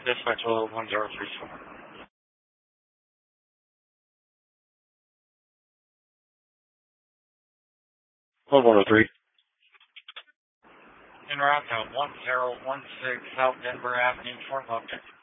Dispatch 1034. 1103. En route to 1016 South Denver Avenue, Fort Logan.